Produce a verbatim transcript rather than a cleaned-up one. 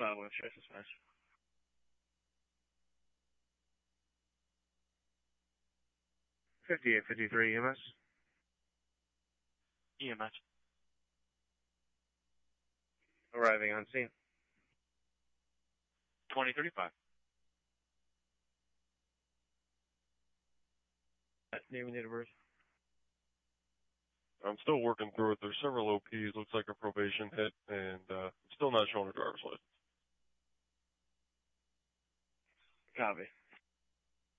five one, stress dispatch. fifty-eight fifty-three E M S. E M S. Arriving on scene. twenty thirty-five. Name and date of birth. I'm still working through it. There's several O Ps. Looks like a probation hit, and uh, still not showing a driver's license. Copy.